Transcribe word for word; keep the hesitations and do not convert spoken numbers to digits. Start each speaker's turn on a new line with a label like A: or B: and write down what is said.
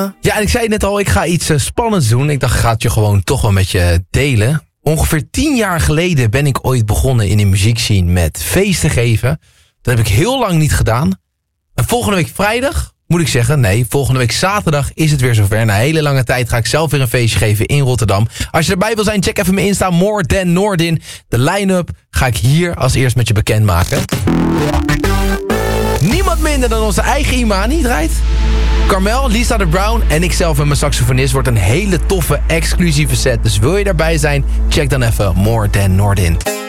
A: Ja, en ik zei net al, ik ga iets uh, spannends doen. Ik dacht, ik ga het je gewoon toch wel met je delen. Ongeveer tien jaar geleden ben ik ooit begonnen in de muziekscene met feesten geven. Dat heb ik heel lang niet gedaan. En volgende week vrijdag, moet ik zeggen, nee, volgende week zaterdag is het weer zover. Na een hele lange tijd ga ik zelf weer een feestje geven in Rotterdam. Als je erbij wil zijn, check even mijn Insta, More Than Noordin. De line-up ga ik hier als eerst met je bekendmaken. Niemand minder dan onze eigen Imani draait. Carmel, Lisa de Brown en ikzelf en mijn saxofonist wordt een hele toffe exclusieve set. Dus wil je daarbij zijn, check dan even More Than Noordin.